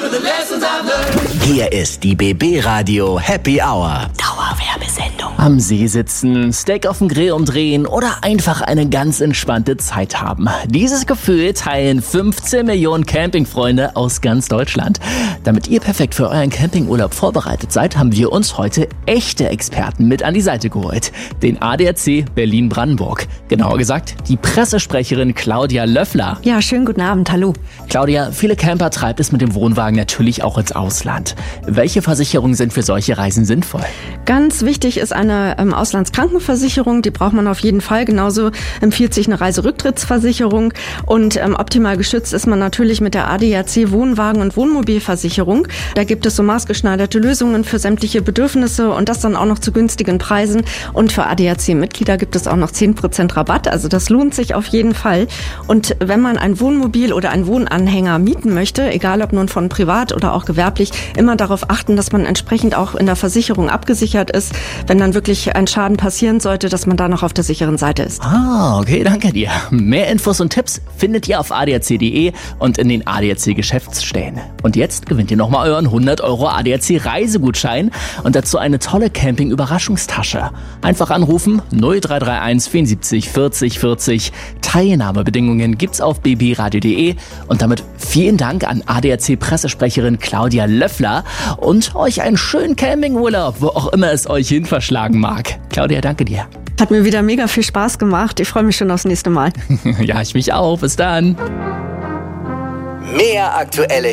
Hier ist die BB Radio Happy Hour. Dauerwerbesendung. Am See sitzen, Steak auf dem Grill umdrehen oder einfach eine ganz entspannte Zeit haben. Dieses Gefühl teilen 15 Millionen Campingfreunde aus ganz Deutschland. Damit ihr perfekt für euren Campingurlaub vorbereitet seid, haben wir uns heute echte Experten mit an die Seite geholt. Den ADAC Berlin-Brandenburg. Genauer gesagt, die Pressesprecherin Claudia Löffler. Ja, schönen guten Abend, hallo. Claudia, viele Camper treibt es mit dem Wohnwagen natürlich auch ins Ausland. Welche Versicherungen sind für solche Reisen sinnvoll? Ganz wichtig ist eine Auslandskrankenversicherung, die braucht man auf jeden Fall. Genauso empfiehlt sich eine Reiserücktrittsversicherung und optimal geschützt ist man natürlich mit der ADAC Wohnwagen- und Wohnmobilversicherung. Da gibt es so maßgeschneiderte Lösungen für sämtliche Bedürfnisse und das dann auch noch zu günstigen Preisen. Und für ADAC-Mitglieder gibt es auch noch 10% Rabatt, also das lohnt sich auf jeden Fall. Und wenn man ein Wohnmobil oder einen Wohnanhänger mieten möchte, egal ob nun von privat oder auch gewerblich, immer darauf achten, dass man entsprechend auch in der Versicherung abgesichert ist, wenn dann wirklich ein Schaden passieren sollte, dass man da noch auf der sicheren Seite ist. Ah, okay, danke dir. Mehr Infos und Tipps findet ihr auf adac.de und in den ADAC-Geschäftsstellen. Und jetzt gewinnt ihr nochmal euren 100 € ADAC-Reisegutschein und dazu eine tolle Camping-Überraschungstasche. Einfach anrufen 0331 74 40 40. Teilnahmebedingungen gibt's auf bbradio.de und damit vielen Dank an ADAC-Pressesprecherin Claudia Löffler und euch einen schönen Campingurlaub, wo auch immer es euch hin verschlagen mag. Claudia, danke dir. Hat mir wieder mega viel Spaß gemacht. Ich freue mich schon aufs nächste Mal. Ja, ich mich auch. Bis dann. Mehr aktuelle